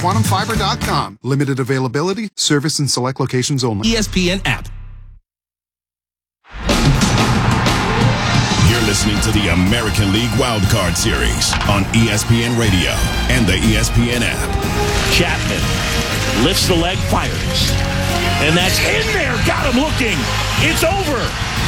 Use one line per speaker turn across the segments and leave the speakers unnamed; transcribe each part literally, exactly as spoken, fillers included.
quantum fiber dot com. Limited availability, service in select locations only.
E S P N app.
You're listening to the American League Wildcard Series on E S P N Radio and the E S P N app.
Chapman lifts the leg, fires. And that's in there. Got him looking. It's over.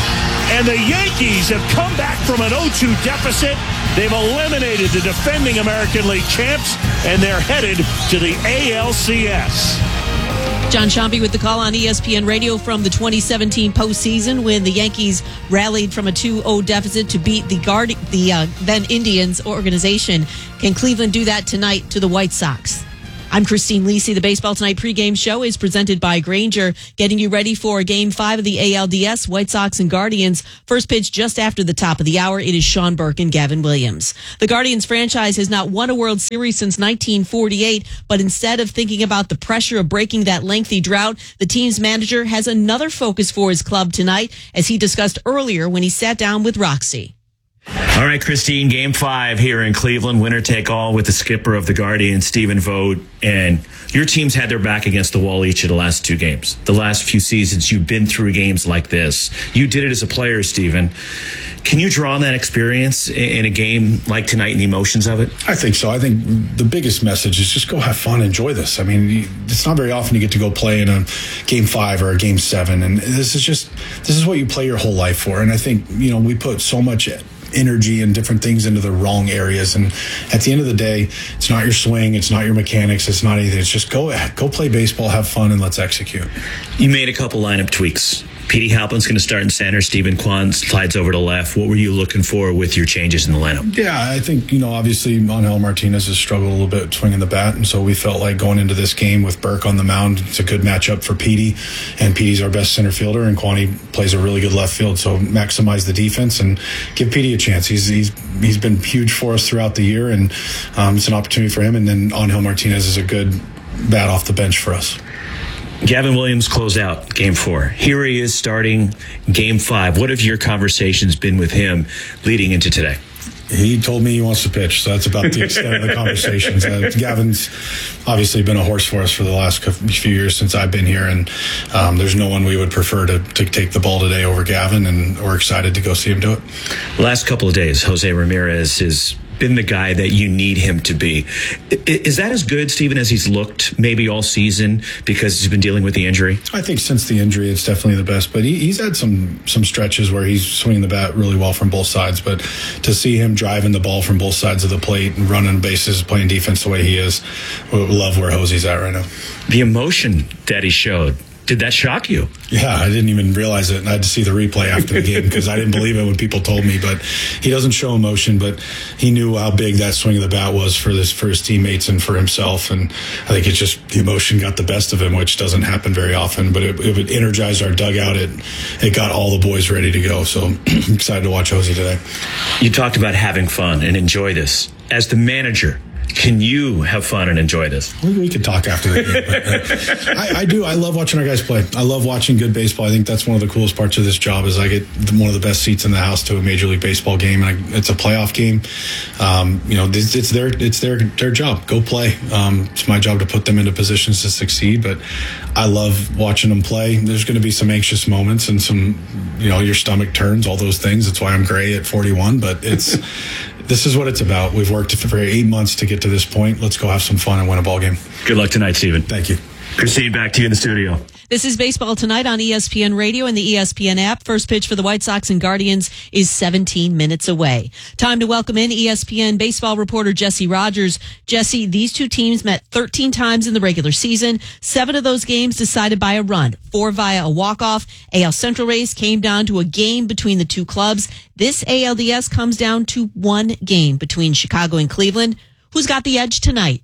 And the Yankees have come back from an oh two deficit. They've eliminated the defending American League champs, and they're headed to the A L C S.
John Shambi with the call on E S P N Radio from the twenty seventeen postseason when the Yankees rallied from a two oh deficit to beat the guard, the uh, then Indians organization. Can Cleveland do that tonight to the White Sox? I'm Christine Lisi. The Baseball Tonight pregame show is presented by Grainger, getting you ready for Game five of the A L D S, White Sox and Guardians. First pitch just after the top of the hour. It is Sean Burke and Gavin Williams. The Guardians franchise has not won a World Series since nineteen forty-eight, but instead of thinking about the pressure of breaking that lengthy drought, the team's manager has another focus for his club tonight, as he discussed earlier when he sat down with Roxy.
All right, Christine, game five here in Cleveland, winner take all with the skipper of the Guardians, Stephen Vogt. And your team's had their back against the wall each of the last two games. The last few seasons, you've been through games like this. You did it as a player, Stephen. Can you draw on that experience in a game like tonight and the emotions of it?
I think so. I think the biggest message is just go have fun, enjoy this. I mean, it's not very often you get to go play in a game five or a game seven. And this is just, this is what you play your whole life for. And I think, you know, we put so much energy and different things into the wrong areas, and at the end of the day, it's not your swing, it's not your mechanics, it's not anything. It's just go go play baseball, have fun, and let's execute.
You made a couple lineup tweaks. Petey Halpin's going to start in center. Stephen Kwan slides over to left. What were you looking for with your changes in the lineup?
Yeah, I think, you know, obviously Angel Martinez has struggled a little bit swinging the bat, and so we felt like going into this game with Burke on the mound, it's a good matchup for Petey, and Petey's our best center fielder, and Kwani plays a really good left field, so maximize the defense and give Petey a chance. He's he's he's been huge for us throughout the year, and um, it's an opportunity for him, and then Angel Martinez is a good bat off the bench for us.
Gavin Williams closed out game four. Here he is starting game five. What have your conversations been with him leading into today?
He told me he wants to pitch, so that's about the extent of the conversations. Uh, Gavin's obviously been a horse for us for the last few years since I've been here, and um, there's no one we would prefer to, to take the ball today over Gavin, and we're excited to go see him do it.
Last couple of days, Jose Ramirez is been the guy that you need him to be. Is that as good, Stephen, as he's looked maybe all season because he's been dealing with the injury?
I think since the injury, it's definitely the best. But he, he's had some some stretches where he's swinging the bat really well from both sides. But to see him driving the ball from both sides of the plate and running bases, playing defense the way he is, we love where Jose's at right now.
The emotion that he showed, did that shock you?
Yeah, I didn't even realize it. And I had to see the replay after the game because I didn't believe it when people told me. But he doesn't show emotion, but he knew how big that swing of the bat was for this for his teammates and for himself. And I think it's just the emotion got the best of him, which doesn't happen very often. But it, it energized our dugout. It it got all the boys ready to go. So I'm excited to watch Jose today.
You talked about having fun and enjoy this. As the manager, can you have fun and enjoy this?
We, we could talk after the game. But, uh, I, I do. I love watching our guys play. I love watching good baseball. I think that's one of the coolest parts of this job is I get one of the best seats in the house to a Major League Baseball game. And I, it's a playoff game. Um, you know, it's, it's their it's their their job. Go play. Um, it's my job to put them into positions to succeed. But I love watching them play. There's going to be some anxious moments and some, you know, your stomach turns, all those things. That's why I'm gray at forty-one. But it's. This is what it's about. We've worked for eight months to get to this point. Let's go have some fun and win a ball game.
Good luck tonight, Stephen.
Thank you.
Christine, back to you in the studio.
This is Baseball Tonight on E S P N Radio and the E S P N app. First pitch for the White Sox and Guardians is seventeen minutes away. Time to welcome in E S P N baseball reporter Jesse Rogers. Jesse, these two teams met thirteen times in the regular season. Seven of those games decided by a run, four via a walk-off. A L Central race came down to a game between the two clubs. This A L D S comes down to one game between Chicago and Cleveland. Who's got the edge tonight?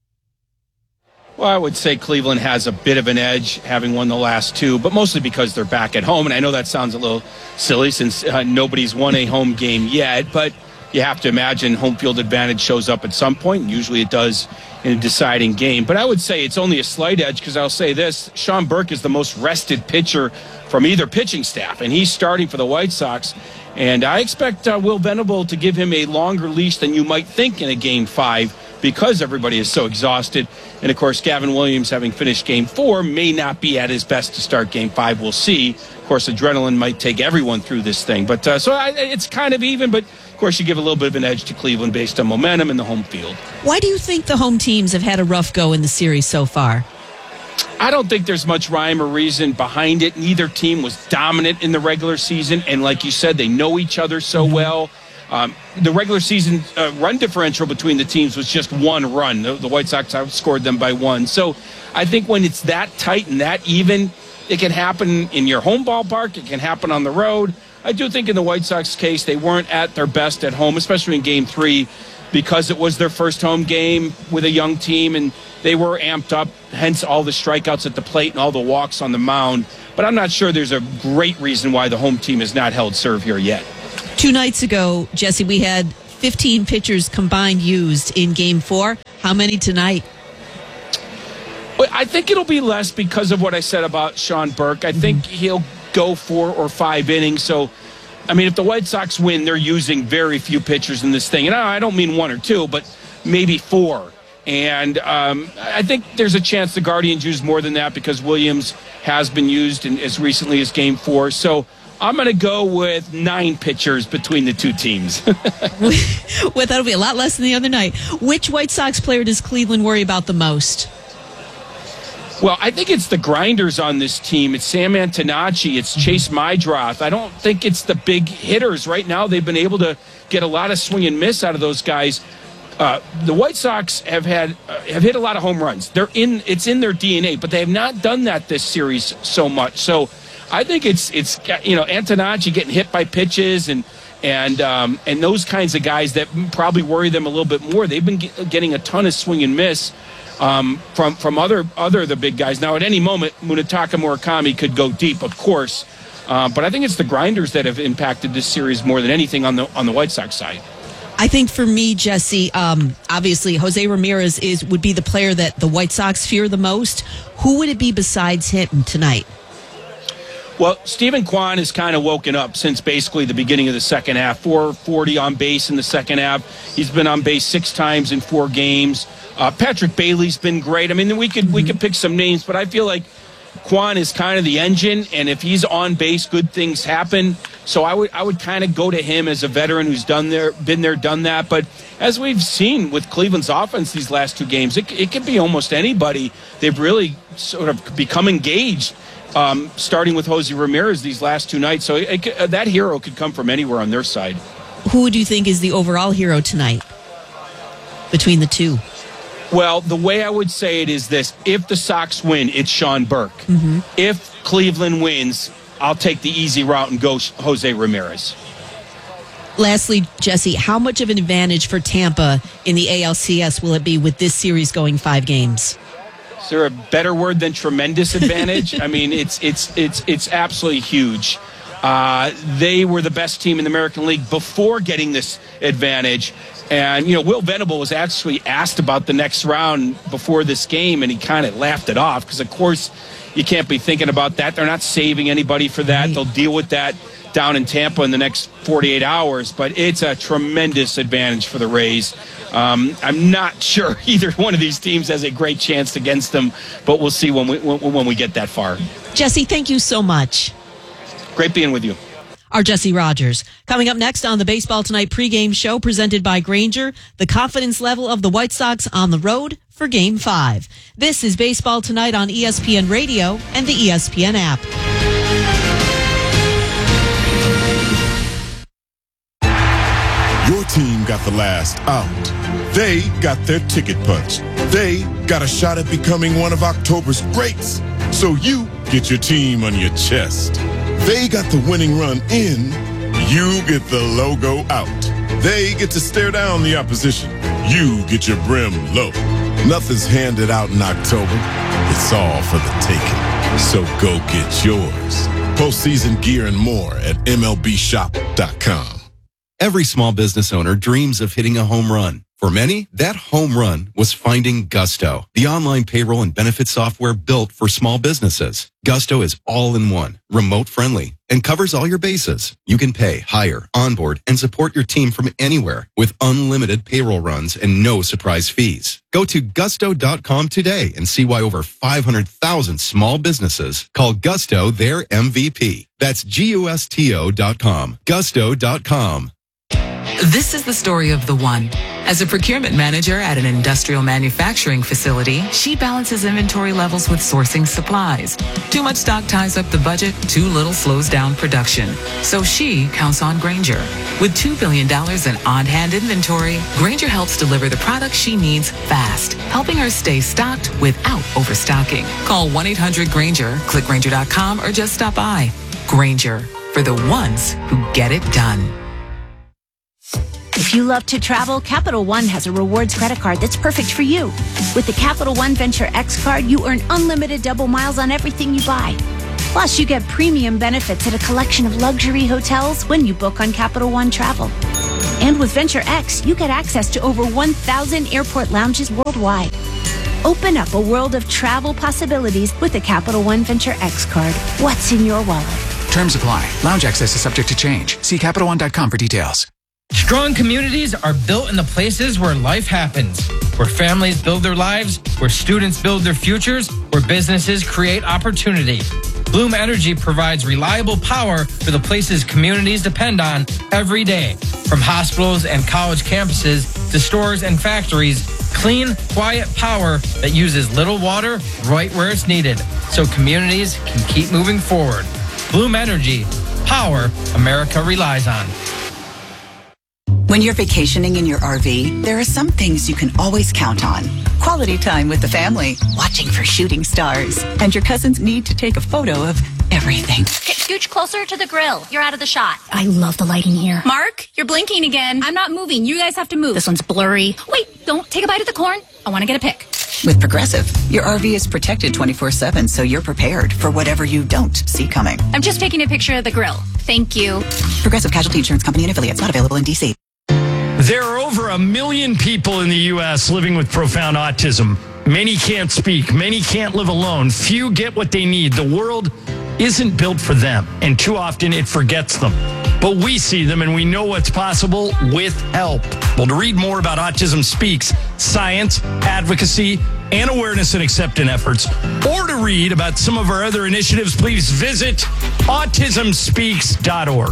Well, I would say Cleveland has a bit of an edge, having won the last two, but mostly because they're back at home. And I know that sounds a little silly since uh, nobody's won a home game yet, but you have to imagine home field advantage shows up at some point. Usually it does in a deciding game. But I would say it's only a slight edge because I'll say this. Sean Burke is the most rested pitcher from either pitching staff, and he's starting for the White Sox. And I expect uh, Will Venable to give him a longer leash than you might think in a game five because everybody is so exhausted. And, of course, Gavin Williams, having finished game four, may not be at his best to start game five. We'll see. Of course, adrenaline might take everyone through this thing. But uh, so I, it's kind of even, but, of course, you give a little bit of an edge to Cleveland based on momentum and the home field.
Why do you think the home teams have had a rough go in the series so far?
I don't think there's much rhyme or reason behind it. Neither team was dominant in the regular season. And like you said, they know each other so well. Um, the regular season uh, run differential between the teams was just one run. The, the White Sox outscored them by one. So I think when it's that tight and that even, it can happen in your home ballpark. It can happen on the road. I do think in the White Sox case, they weren't at their best at home, especially in game three, because it was their first home game with a young team, and they were amped up, hence all the strikeouts at the plate and all the walks on the mound. But I'm not sure there's a great reason why the home team has not held serve here yet.
Two nights ago, Jesse, we had fifteen pitchers combined used in game four. How many tonight?
Well, I think it'll be less because of what I said about Sean Burke. I think he'll go four or five innings. So, I mean, if the White Sox win, they're using very few pitchers in this thing. And I don't mean one or two, but maybe four. And um, I think there's a chance the Guardians use more than that because Williams has been used in, as recently as game four. So I'm going to go with nine pitchers between the two teams.
Well, that'll be a lot less than the other night. Which White Sox player does Cleveland worry about the most?
Well, I think it's the grinders on this team. It's Sam Antonacci. It's Chase Mydroth. I don't think it's the big hitters. Right now, they've been able to get a lot of swing and miss out of those guys. Uh, the White Sox have had uh, have hit a lot of home runs. They're in. It's in their D N A, but they have not done that this series so much. So I think it's it's you know Antonacci getting hit by pitches and and um, and those kinds of guys that probably worry them a little bit more. They've been get, getting a ton of swing and miss um, from from other other the big guys. Now at any moment, Munetaka Murakami could go deep, of course, uh, but I think it's the grinders that have impacted this series more than anything on the on the White Sox side.
I think for me, Jesse, um, obviously Jose Ramirez is would be the player that the White Sox fear the most. Who would it be besides him tonight?
Well, Stephen Kwan has kind of woken up since basically the beginning of the second half. four forty on base in the second half. He's been on base six times in four games. Uh, Patrick Bailey's been great. I mean, we could mm-hmm. we could pick some names, but I feel like Kwan is kind of the engine, and if he's on base, good things happen. So I would I would kind of go to him as a veteran who's done there, been there, done that. But as we've seen with Cleveland's offense these last two games, it, it could be almost anybody. They've really sort of become engaged, um, starting with Jose Ramirez these last two nights. So it, it, that hero could come from anywhere on their side.
Who do you think is the overall hero tonight between the two?
Well, the way I would say it is this. If the Sox win, it's Sean Burke. Mm-hmm. If Cleveland wins, I'll take the easy route and go Jose Ramirez.
Lastly, Jesse, how much of an advantage for Tampa in the A L C S will it be with this series going five games?
Is there a better word than tremendous advantage? I mean, it's it's it's it's absolutely huge. Uh, they were the best team in the American League before getting this advantage. And, you know, Will Venable was actually asked about the next round before this game, and he kind of laughed it off because, of course, you can't be thinking about that. They're not saving anybody for that. They'll deal with that down in Tampa in the next forty-eight hours. But it's a tremendous advantage for the Rays. Um, I'm not sure either one of these teams has a great chance against them, but we'll see when we when, when we get that far.
Jesse, thank you so much.
Great being with you.
Our Jesse Rogers. Coming up next on the Baseball Tonight pregame show presented by Grainger, the confidence level of the White Sox on the road for Game five. This is Baseball Tonight on E S P N Radio and the E S P N app.
Your team got the last out. They got their ticket punched. They got a shot at becoming one of October's greats. So you get your team on your chest. They got the winning run in. You get the logo out. They get to stare down the opposition. You get your brim low. Nothing's handed out in October. It's all for the taking. So go get yours. Postseason gear and more at M L B shop dot com.
Every small business owner dreams of hitting a home run. For many, that home run was finding Gusto, the online payroll and benefit software built for small businesses. Gusto is all-in-one, remote-friendly, and covers all your bases. You can pay, hire, onboard, and support your team from anywhere with unlimited payroll runs and no surprise fees. Go to gusto dot com today and see why over five hundred thousand small businesses call Gusto their M V P. That's G U S T O dot com. gusto dot com.
This is the story of the one. As a procurement manager at an industrial manufacturing facility, she balances inventory levels with sourcing supplies. Too much stock ties up the budget, too little slows down production. So she counts on Grainger. With two billion dollars in on-hand inventory, Grainger helps deliver the products she needs fast, helping her stay stocked without overstocking. Call one eight hundred Grainger, click Grainger dot com, or just stop by. Grainger, for the ones who get it done.
If you love to travel, Capital One has a rewards credit card that's perfect for you. With the Capital One Venture X card, you earn unlimited double miles on everything you buy. Plus, you get premium benefits at a collection of luxury hotels when you book on Capital One Travel. And with Venture X, you get access to over one thousand airport lounges worldwide. Open up a world of travel possibilities with the Capital One Venture X card. What's in your wallet?
Terms apply. Lounge access is subject to change. See Capital One dot com for details.
Strong communities are built in the places where life happens, where families build their lives, where students build their futures, where businesses create opportunity. Bloom Energy provides reliable power for the places communities depend on every day. From hospitals and college campuses to stores and factories, clean, quiet power that uses little water right where it's needed, so communities can keep moving forward. Bloom Energy, power America relies on.
When you're vacationing in your R V, there are some things you can always count on. Quality time with the family, watching for shooting stars, and your cousin's need to take a photo of everything.
Okay, scooch closer to the grill. You're out of the shot.
I love the lighting here.
Mark, you're blinking again. I'm not moving. You guys have to move.
This one's blurry.
Wait, don't take a bite of the corn. I want to get a pic.
With Progressive, your R V is protected twenty-four seven, so you're prepared for whatever you don't see coming.
I'm just taking a picture of the grill. Thank you.
Progressive Casualty Insurance Company and affiliates, not available in D C.
There are over a million people in the U S living with profound autism. Many can't speak. Many can't live alone. Few get what they need. The world isn't built for them, and too often it forgets them. But we see them, and we know what's possible with help. Well, to read more about Autism Speaks, science, advocacy, and awareness and acceptance efforts, or to read about some of our other initiatives, please visit autism speaks dot org.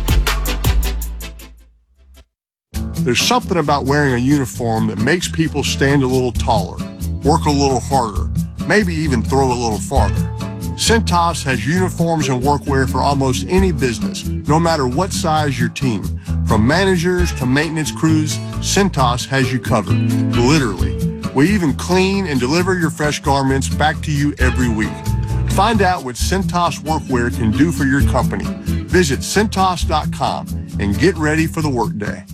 There's something about wearing a uniform that makes people stand a little taller, work a little harder, maybe even throw a little farther. Cintas has uniforms and workwear for almost any business, no matter what size your team. From managers to maintenance crews, Cintas has you covered, literally. We even clean and deliver your fresh garments back to you every week. Find out what Cintas workwear can do for your company. Visit Cintas dot com and get ready for the workday.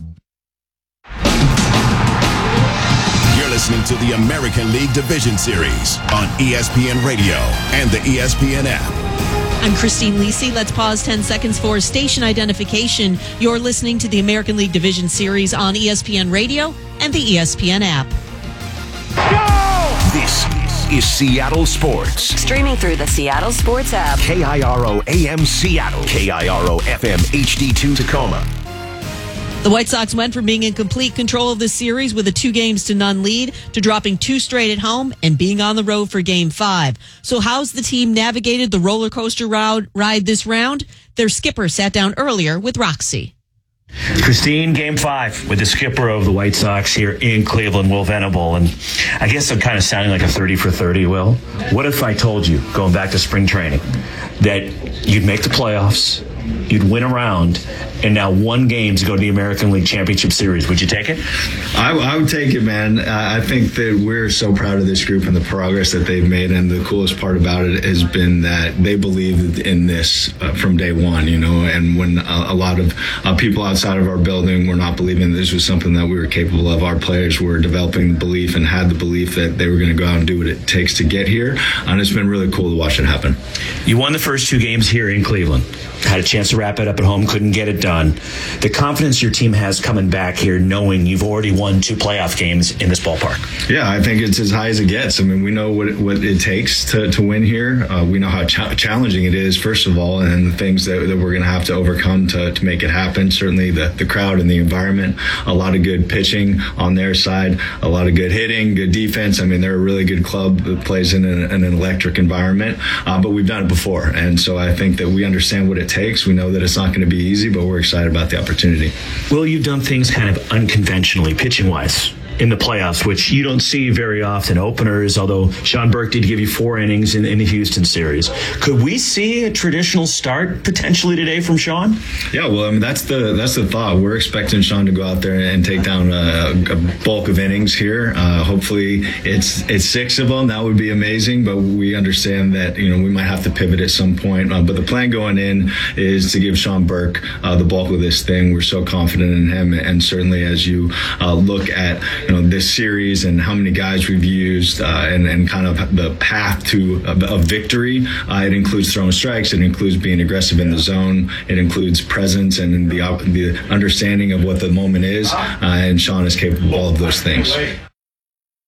You're listening to the American League Division Series on E S P N Radio and the E S P N app.
I'm Christine Lisi. Let's pause ten seconds for station identification. You're listening to the American League Division Series on E S P N Radio and the E S P N app.
Go! This is Seattle Sports.
Streaming through the Seattle Sports app.
K I R O A M Seattle. K I R O F M H D two Tacoma.
The White Sox went from being in complete control of this series with a two games to none lead to dropping two straight at home and being on the road for game five. So how's the team navigated the roller coaster ride this round? Their skipper sat down earlier with Roxy.
Christine, game five with the skipper of the White Sox here in Cleveland, Will Venable. And I guess I'm kind of sounding like a thirty for thirty, Will. What if I told you, going back to spring training, that you'd make the playoffs, you'd win a round, and now one game to go to the American League Championship Series? Would you take it?
I, I would take it, man. I think that we're so proud of this group and the progress that they've made. And the coolest part about it has been that they believed in this uh, from day one, you know, and when a, a lot of uh, people outside of our building were not believing this was something that we were capable of, our players were developing the belief and had the belief that they were going to go out and do what it takes to get here. And it's been really cool to watch it happen.
You won the first two games here in Cleveland. Had a chance to wrap it up at home, couldn't get it done. The confidence your team has coming back here, knowing you've already won two playoff games in this ballpark.
Yeah, I think it's as high as it gets. I mean, we know what it, what it takes to, to win here. Uh, we know how ch- challenging it is, first of all, and the things that, that we're going to have to overcome to, to make it happen. Certainly the, the crowd and the environment, a lot of good pitching on their side, a lot of good hitting, good defense. I mean, they're a really good club that plays in an, an electric environment, uh, but we've done it before. And so I think that we understand what it takes. We know that it's not going to be easy, but we're excited about the opportunity.
Well, you've done things kind of unconventionally, pitching-wise, in the playoffs, which you don't see very often. Openers, although Sean Burke did give you four innings in, in the Houston series. Could we see a traditional start potentially today from Sean?
Yeah, well, I mean, that's the that's the thought. We're expecting Sean to go out there and take down a, a bulk of innings here. Uh, hopefully it's it's six of them. That would be amazing, but we understand that, you know, we might have to pivot at some point. Uh, but the plan going in is to give Sean Burke uh, the bulk of this thing. We're so confident in him, and certainly as you uh, look at, you know, this series and how many guys we've used, uh, and, and kind of the path to a, a victory. Uh, it includes throwing strikes. It includes being aggressive in the zone. It includes presence and the, the understanding of what the moment is. Uh, and Sean is capable of all of those things.